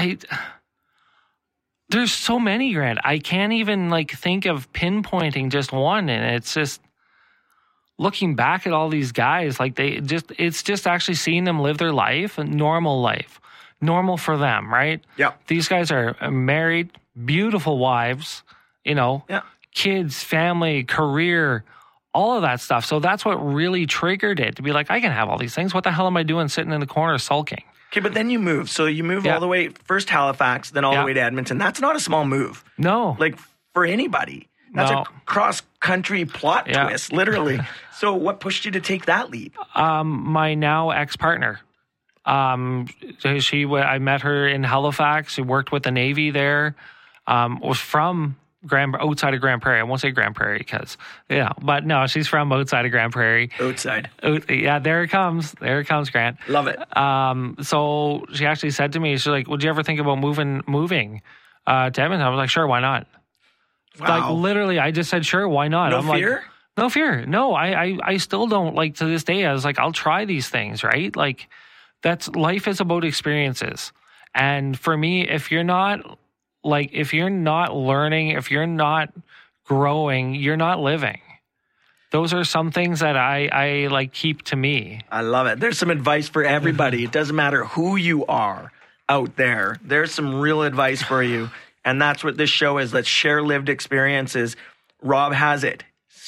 Speaker 14: there's so many, Grant. I can't even like think of pinpointing just one. And it's just looking back at all these guys, like it's just actually seeing them live their life, a normal life, normal for them, right?
Speaker 13: Yeah.
Speaker 14: These guys are married, beautiful wives, you know, kids, family, career, all of that stuff. So that's what really triggered it to be like, I can have all these things. What the hell am I doing sitting in the corner sulking?
Speaker 13: Okay, but then you move. So you move all the way, first Halifax, then all the way to Edmonton. That's not a small move.
Speaker 14: No.
Speaker 13: Like for anybody. That's a cross-country plot twist, literally. So what pushed you to take that leap?
Speaker 14: My now ex-partner. I met her in Halifax. She worked with the Navy there. Was from outside of Grand Prairie. I won't say Grand Prairie because, but no, she's from outside of Grand Prairie.
Speaker 13: Outside.
Speaker 14: Yeah, there it comes. There it comes, Grant.
Speaker 13: Love it.
Speaker 14: So she actually said to me, she's like, would you ever think about moving to Edmonton? I was like, sure, why not?
Speaker 13: Wow.
Speaker 14: Like literally, I just said, sure, why not?
Speaker 13: No fear?
Speaker 14: Like, no fear. No, I still don't, like, to this day, I was like, I'll try these things, right? Like, life is about experiences. And for me, if you're not learning, if you're not growing, you're not living. Those are some things that I like keep to me.
Speaker 13: I love it. There's some advice for everybody. It doesn't matter who you are out there. There's some real advice for you. And that's what this show is. Let's share lived experiences. Rob has it.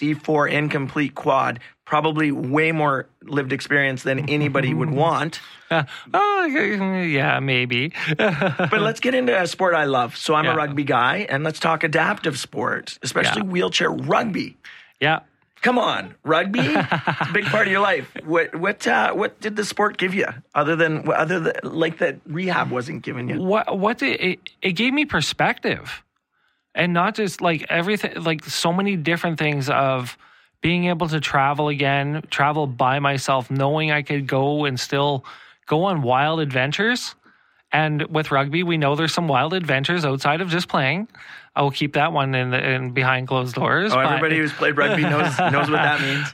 Speaker 13: C4 incomplete quad, probably way more lived experience than anybody would want.
Speaker 14: Yeah, maybe.
Speaker 13: But let's get into a sport I love. So I'm a rugby guy, and let's talk adaptive sports, especially wheelchair rugby.
Speaker 14: Yeah.
Speaker 13: Come on, rugby, it's a big part of your life. What did the sport give you other than like that rehab wasn't giving you?
Speaker 14: It gave me perspective, and not just like everything, like so many different things of being able to travel again, travel by myself, knowing I could go and still go on wild adventures. And with rugby, we know there's some wild adventures outside of just playing. I will keep that one in behind closed doors.
Speaker 13: Everybody who's played rugby knows what that means.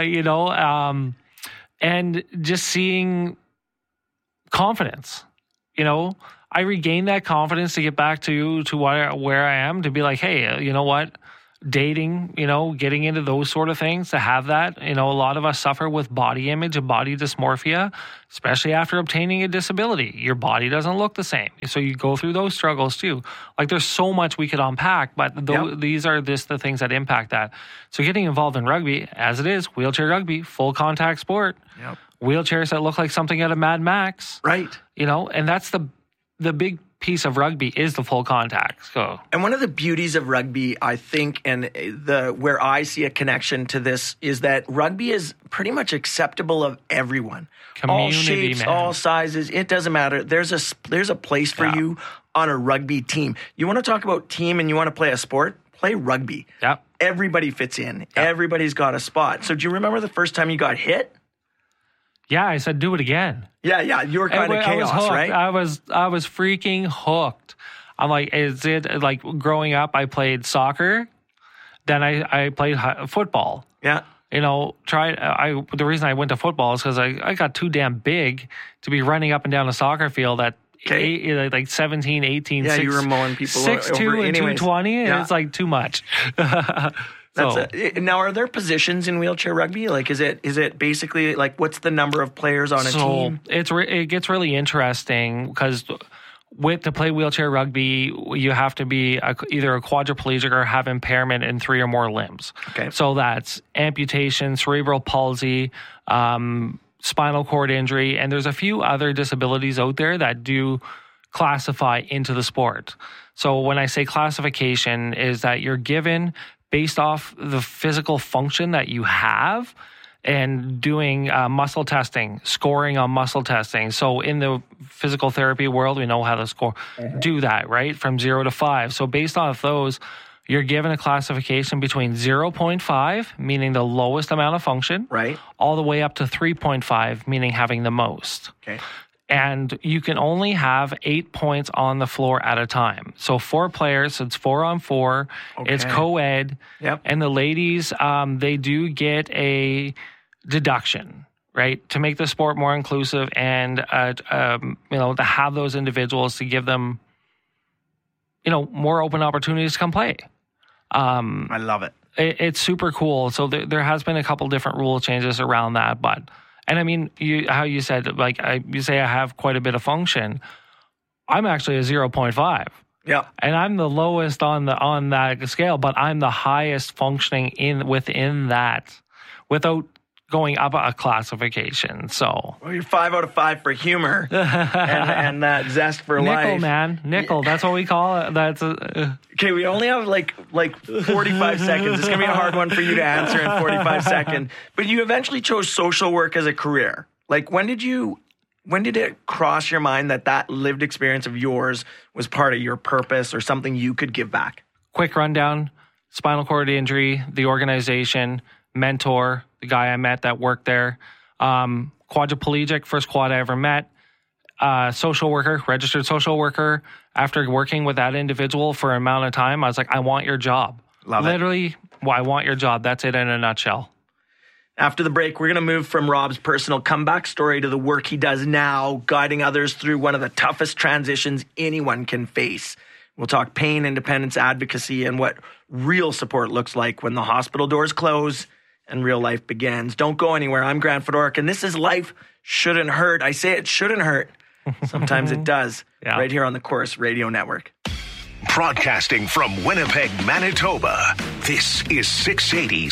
Speaker 14: And just seeing confidence. I regained that confidence to get back to where I am, to be like, hey, you know what? Dating, getting into those sort of things, to have that. A lot of us suffer with body image and body dysmorphia, especially after obtaining a disability. Your body doesn't look the same. So you go through those struggles too. Like there's so much we could unpack, but these are the things that impact that. So getting involved in rugby, as it is, wheelchair rugby, full contact sport, wheelchairs that look like something out of Mad Max.
Speaker 13: Right.
Speaker 14: And that's the big piece of rugby is the full contact. So,
Speaker 13: and one of the beauties of rugby, I think, and where I see a connection to this is that rugby is pretty much acceptable of everyone.
Speaker 14: Community,
Speaker 13: all shapes,
Speaker 14: man.
Speaker 13: all sizes. It doesn't matter. There's a place for you on a rugby team. You want to talk about team and you want to play a sport? Play rugby.
Speaker 14: Yeah.
Speaker 13: Everybody fits in. Yeah. Everybody's got a spot. So do you remember the first time you got hit?
Speaker 14: Yeah, I said do it again.
Speaker 13: Yeah, you were kind of chaos, right?
Speaker 14: I was freaking hooked. I'm like, is it like growing up? I played soccer, then I played football.
Speaker 13: Yeah,
Speaker 14: the reason I went to football is because I got too damn big to be running up and down a soccer field at like 17, 18.
Speaker 13: Yeah, you were mowing people
Speaker 14: 6'2" and 220, and it's like too much.
Speaker 13: Now, are there positions in wheelchair rugby? Like, is it basically like what's the number of players on a team?
Speaker 14: It gets really interesting because to play wheelchair rugby, you have to be either a quadriplegic or have impairment in 3 or more limbs.
Speaker 13: Okay,
Speaker 14: so that's amputation, cerebral palsy, spinal cord injury, and there's a few other disabilities out there that do classify into the sport. So when I say classification, is that you're given based off the physical function that you have and doing muscle testing, scoring on muscle testing. So in the physical therapy world, we know how to do that, right? From 0 to 5. So based off those, you're given a classification between 0.5, meaning the lowest amount of function,
Speaker 13: right, all
Speaker 14: the way up to 3.5, meaning having the most.
Speaker 13: Okay.
Speaker 14: And you can only have 8 points on the floor at a time. So 4 players, so it's 4 on 4. Okay. It's co-ed.
Speaker 13: Yep.
Speaker 14: And the ladies, they do get a deduction, right, to make the sport more inclusive and, to have those individuals to give them, more open opportunities to come play.
Speaker 13: I love it.
Speaker 14: It's super cool. So there has been a couple different rule changes around that, but... And I mean, how you said, you say I have quite a bit of function. I'm actually a 0.5.
Speaker 13: Yeah.
Speaker 14: And I'm the lowest on that scale, but I'm the highest functioning within that without going up a classification. So
Speaker 13: you're 5 out of 5 for humor and that zest for life.
Speaker 14: Nickel, man. Nickel. That's what we call it. That's
Speaker 13: okay. We only have like 45 seconds. It's gonna be a hard one for you to answer in 45 seconds. But you eventually chose social work as a career. Like when did it cross your mind that lived experience of yours was part of your purpose or something you could give back?
Speaker 14: Quick rundown: spinal cord injury, the organization, mentor, the guy I met that worked there, quadriplegic, first quad I ever met, social worker, registered social worker. After working with that individual for an amount of time, I was like, I want your job. Literally, I want your job. That's it in a nutshell.
Speaker 13: After the break, we're going to move from Rob's personal comeback story to the work he does now, guiding others through one of the toughest transitions anyone can face. We'll talk pain, independence, advocacy, and what real support looks like when the hospital doors close and real life begins. Don't go anywhere. I'm Grant Fedoruk, and this is Life Shouldn't Hurt. I say it shouldn't hurt. Sometimes it does.
Speaker 14: Yeah.
Speaker 13: Right here on the Chorus Radio Network.
Speaker 8: Broadcasting from Winnipeg, Manitoba, this is 680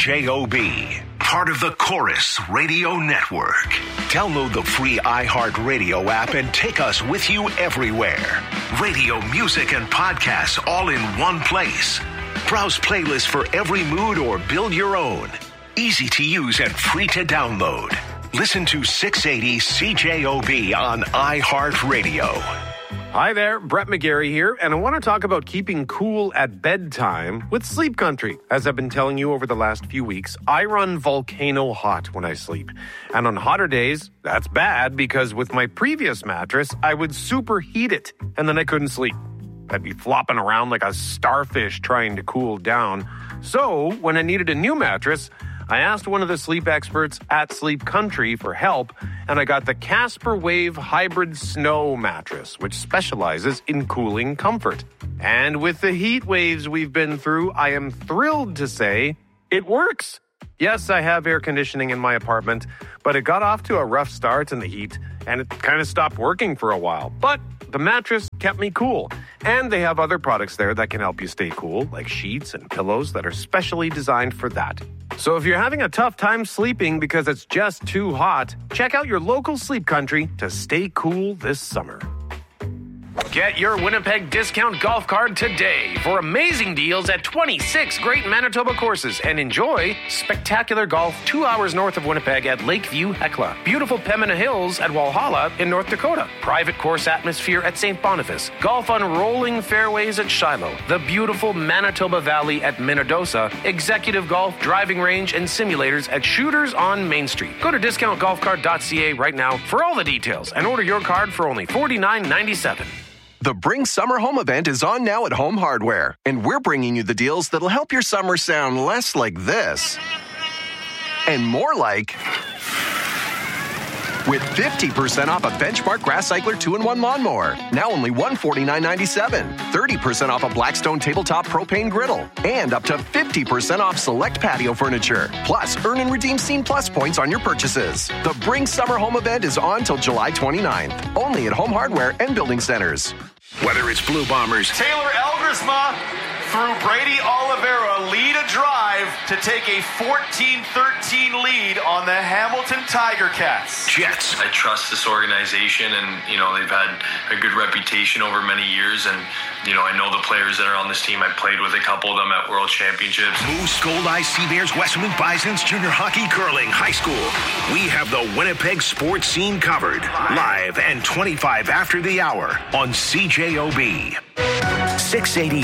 Speaker 8: CJOB. Part of the Chorus Radio Network. Download the free iHeartRadio app and take us with you everywhere. Radio, music, and podcasts all in one place. Browse playlists for every mood or build your own. Easy to use and free to download. Listen to 680 CJOB on iHeartRadio.
Speaker 3: Hi there, Brett McGarry here, and I want to talk about keeping cool at bedtime with Sleep Country. As I've been telling you over the last few weeks, I run volcano hot when I sleep. And on hotter days, that's bad because with my previous mattress, I would superheat it, and then I couldn't sleep. I'd be flopping around like a starfish trying to cool down. So, when I needed a new mattress, I asked one of the sleep experts at Sleep Country for help, and I got the Casper Wave Hybrid Snow mattress, which specializes in cooling comfort. And with the heat waves we've been through, I am thrilled to say it works. Yes, I have air conditioning in my apartment, but it got off to a rough start in the heat, and it kind of stopped working for a while. But the mattress kept me cool. And they have other products there that can help you stay cool, like sheets and pillows that are specially designed for that. So if you're having a tough time sleeping because it's just too hot, check out your local Sleep Country to stay cool this summer. Get your Winnipeg discount golf card today for amazing deals at 26 great Manitoba courses and enjoy spectacular golf 2 hours north of Winnipeg at Lakeview Hecla, beautiful Pembina Hills at Walhalla in North Dakota, private course atmosphere at St. Boniface, golf on rolling fairways at Shiloh, the beautiful Manitoba Valley at Minnedosa, executive golf, driving range, and simulators at Shooters on Main Street. Go to discountgolfcard.ca right now for all the details and order your card for only $49.97.
Speaker 4: The Bring Summer Home event is on now at Home Hardware, and we're bringing you the deals that'll help your summer sound less like this and more like with 50% off a Benchmark Grass Cycler 2-in-1 lawnmower, now only $149.97, 30% off a Blackstone Tabletop Propane Griddle, and up to 50% off select patio furniture. Plus, earn and redeem Scene Plus points on your purchases. The Bring Summer Home event is on till July 29th, only at Home Hardware and Building Centers.
Speaker 8: Whether it's Blue Bombers,
Speaker 23: Taylor Elgersma through Brady Oliveira lead a drive to take a 14-13 lead on the Hamilton Tiger Cats.
Speaker 8: Jets.
Speaker 24: I trust this organization, and they've had a good reputation over many years, and I know the players that are on this team. I played with a couple of them at World Championships.
Speaker 8: Moose, Gold-Eye, Seabears, Westmount Bisons, Junior Hockey, Curling, High School. We have the Winnipeg sports scene covered. Live and 25 after the hour on CJOB. 680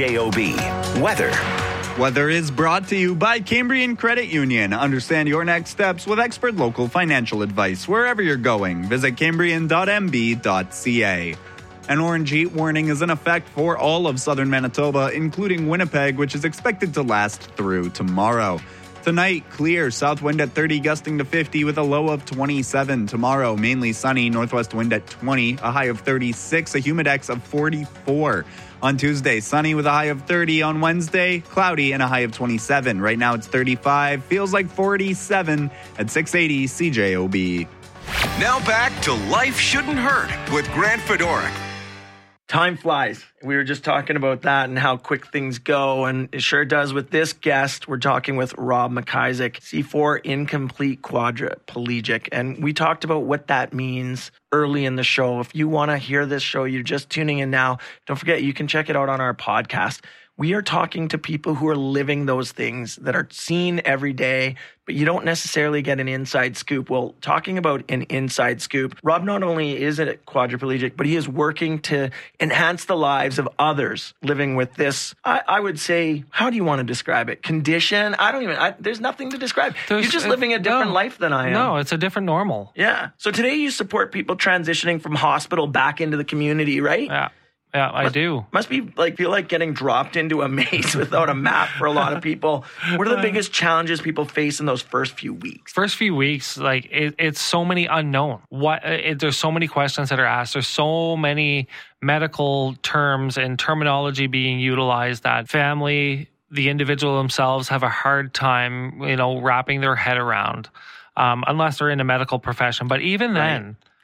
Speaker 8: CJOB. Weather.
Speaker 11: Weather is brought to you by Cambrian Credit Union. Understand your next steps with expert local financial advice wherever you're going. Visit cambrian.mb.ca. An orange heat warning is in effect for all of southern Manitoba, including Winnipeg, which is expected to last through tomorrow. Tonight, clear, south wind at 30, gusting to 50 with a low of 27. Tomorrow, mainly sunny, northwest wind at 20, a high of 36, a humidex of 44. On Tuesday, sunny with a high of 30. On Wednesday, cloudy and a high of 27. Right now it's 35, feels like 47 at 680 CJOB.
Speaker 12: Now back to Life Shouldn't Hurt with Grant Fedoruk.
Speaker 13: Time flies. We were just talking about that and how quick things go, and it sure does with this guest. We're talking with Rob McIsaac, C4 incomplete quadriplegic, and we talked about what that means early in the show. If you want to hear this show, you're just tuning in now, don't forget you can check it out on our podcast. We are talking to people who are living those things that are seen every day, but you don't necessarily get an inside scoop. Well, talking about an inside scoop, Rob not only is a quadriplegic, but he is working to enhance the lives of others living with this, I would say, how do you want to describe it? Condition? There's nothing to describe. You're just living a different life than I am.
Speaker 14: No, it's a different normal.
Speaker 13: Yeah. So today you support people transitioning from hospital back into the community, right?
Speaker 14: Yeah. Yeah, I do.
Speaker 13: Must be feel like getting dropped into a maze without a map for a lot of people. What are the biggest challenges people face in those first few weeks?
Speaker 14: First few weeks, it's so many unknown. There's so many questions that are asked. There's so many medical terms and terminology being utilized that family, the individual themselves, have a hard time, wrapping their head around, unless they're in a medical profession. But even then.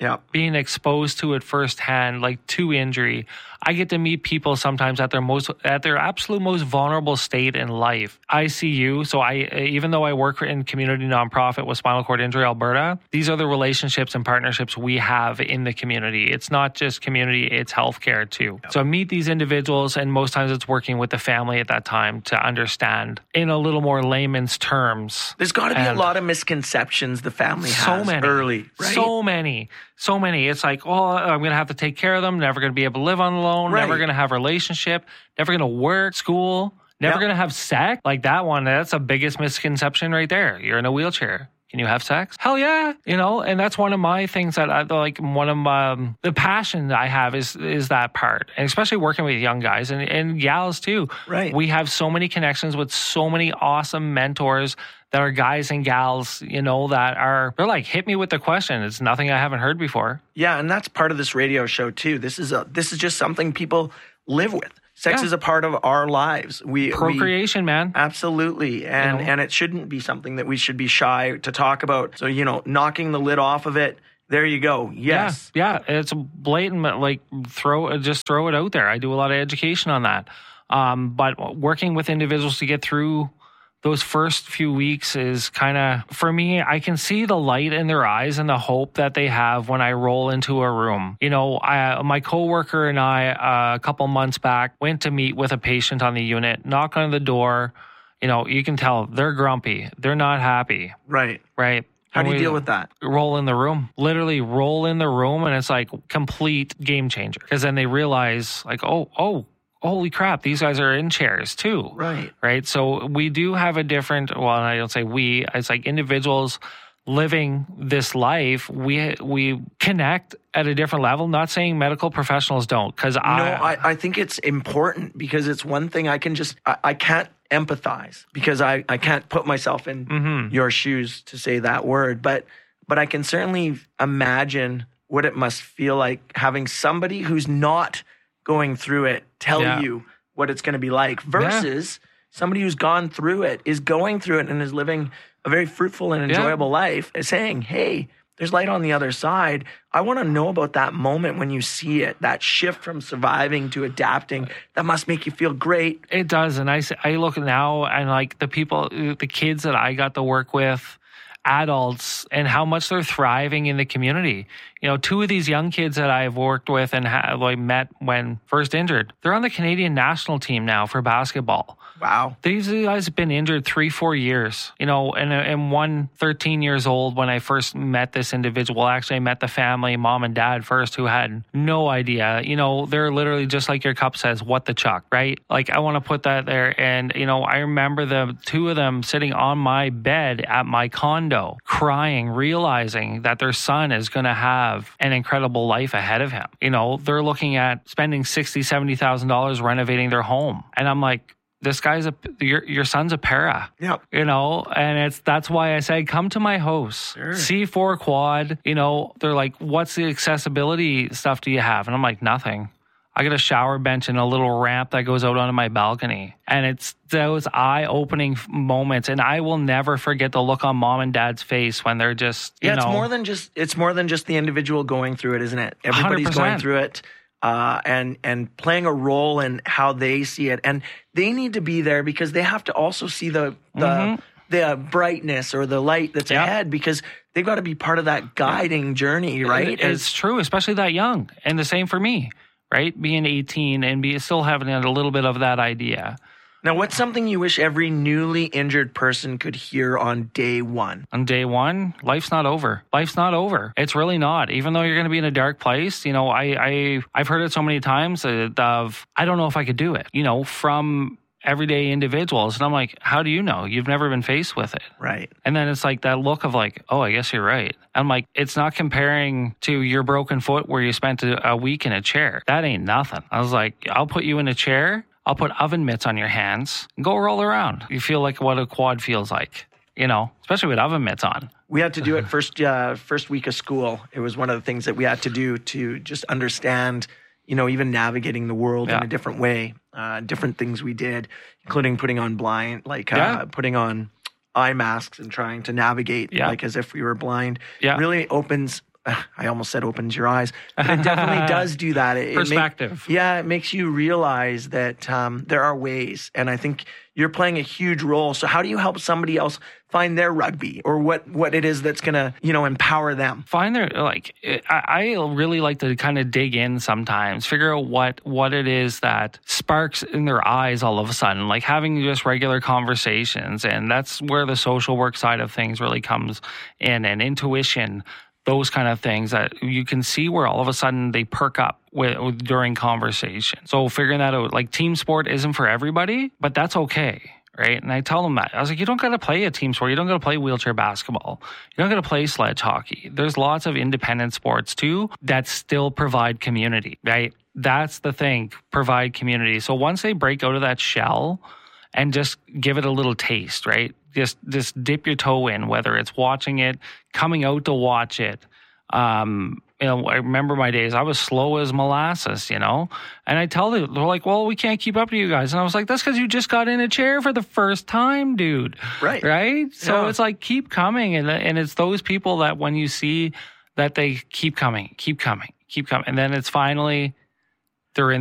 Speaker 14: being exposed to it firsthand, like to injury. I get to meet people sometimes at their absolute most vulnerable state in life. ICU. So even though I work in community nonprofit with Spinal Cord Injury Alberta, these are the relationships and partnerships we have in the community. It's not just community, it's healthcare too. So I meet these individuals, and most times it's working with the family at that time to understand in a little more layman's terms.
Speaker 13: There's got to be a lot of misconceptions the family has early, right?
Speaker 14: So many. It's like, I'm going to have to take care of them, never going to be able to live on alone, never going to have a relationship, never going to work, school, never going to have sex. Like that one, that's the biggest misconception right there. You're in a wheelchair. Can you have sex? Hell yeah. And that's one of my things that I like, one of the passion that I have is that part. And especially working with young guys and gals too.
Speaker 13: Right.
Speaker 14: We have so many connections with so many awesome mentors that are guys and gals, they're like, hit me with the question. It's nothing I haven't heard before.
Speaker 13: Yeah. And that's part of this radio show too. This is just something people live with. Sex is a part of our lives.
Speaker 14: Procreation, man.
Speaker 13: Absolutely. And it shouldn't be something that we should be shy to talk about. So, knocking the lid off of it, there you go. Yes.
Speaker 14: Yeah. It's blatant, like throw it out there. I do a lot of education on that. But working with individuals to get through those first few weeks is kind of, for me, I can see the light in their eyes and the hope that they have when I roll into a room. My coworker and I, a couple months back, went to meet with a patient on the unit, knock on the door. You can tell they're grumpy. They're not happy.
Speaker 13: Right. How do you deal with that?
Speaker 14: Roll in the room. Literally roll in the room, and it's like complete game changer. Because then they realize, like, holy crap, these guys are in chairs too. Right. So we do have a different, I don't say we, it's like individuals living this life. We connect at a different level. Not saying medical professionals don't, because
Speaker 13: I think it's important, because it's one thing I can't empathize, because I can't put myself in your shoes to say that word, but I can certainly imagine what it must feel like having somebody who's not going through it tell you what it's going to be like, versus somebody who's gone through it, is going through it, and is living a very fruitful and enjoyable life, is saying, hey, there's light on the other side. I want to know about that moment when you see it, that shift from surviving to adapting. That must make you feel great.
Speaker 14: It does. And I look now, and like the kids that I got to work with, adults, and how much they're thriving in the community. Two of these young kids that I've worked with and met when first injured, they're on the Canadian national team now for basketball.
Speaker 13: Wow.
Speaker 14: These guys have been injured 3-4 years, and one 13 years old when I first met this individual. Actually, I met the family, mom and dad first, who had no idea. They're literally just like your cup says, what the chuck, right? Like, I want to put that there. And, I remember the two of them sitting on my bed at my condo, crying, realizing that their son is going to have an incredible life ahead of him. They're looking at spending $60,000, $70,000 renovating their home. And I'm like, this guy's your son's a para.
Speaker 13: Yep.
Speaker 14: And that's why I say, come to my house.
Speaker 13: Sure.
Speaker 14: C4 quad. They're like, what's the accessibility stuff do you have? And I'm like, nothing. I got a shower bench and a little ramp that goes out onto my balcony. And it's those eye-opening moments. And I will never forget the look on mom and dad's face when they're just,
Speaker 13: it's more than just the individual going through it, isn't it? Everybody's
Speaker 14: 100%.
Speaker 13: going through it. And playing a role in how they see it. And they need to be there, because they have to also see the brightness or the light that's ahead, because they've got to be part of that guiding journey, right?
Speaker 14: It's true, especially that young. And the same for me, right? Being 18 and still having a little bit of that idea.
Speaker 13: Now, what's something you wish every newly injured person could hear on day one?
Speaker 14: On day one, life's not over. Life's not over. It's really not. Even though you're going to be in a dark place, I've heard it so many times of, I don't know if I could do it, from everyday individuals. And I'm like, how do you know? You've never been faced with it.
Speaker 13: Right.
Speaker 14: And then it's like that look of like, oh, I guess you're right. I'm like, it's not comparing to your broken foot where you spent a week in a chair. That ain't nothing. I was like, I'll put you in a chair. I'll put oven mitts on your hands and go roll around. You feel like what a quad feels like, especially with oven mitts on.
Speaker 13: We had to do it first week of school. It was one of the things that we had to do to just understand, even navigating the world in a different way. Different things we did, including putting on putting on eye masks and trying to navigate like as if we were blind.
Speaker 14: Yeah.
Speaker 13: Really opens I almost said opens your eyes, but it definitely does do that.
Speaker 14: Perspective.
Speaker 13: It makes you realize that there are ways, and I think you're playing a huge role. So how do you help somebody else find their rugby, or what it is that's going to, empower them?
Speaker 14: Find their, I really like to kind of dig in sometimes, figure out what it is that sparks in their eyes all of a sudden, like having just regular conversations. And that's where the social work side of things really comes in, and intuition, those kind of things that you can see where all of a sudden they perk up during conversation. So figuring that out, like team sport isn't for everybody, but that's okay. Right. And I tell them that. I was like, you don't got to play a team sport. You don't got to play wheelchair basketball. You don't got to play sledge hockey. There's lots of independent sports too that still provide community, right? That's the thing, provide community. So once they break out of that shell and just give it a little taste, right? Just dip your toe in, whether it's watching it, coming out to watch it. I remember my days, I was slow as molasses, and I tell them, they're like, well, we can't keep up to you guys. And I was like, that's because you just got in a chair for the first time, dude.
Speaker 13: Right.
Speaker 14: Right? So it's like, keep coming. And it's those people that when you see that they keep coming. And then it's finally, they're in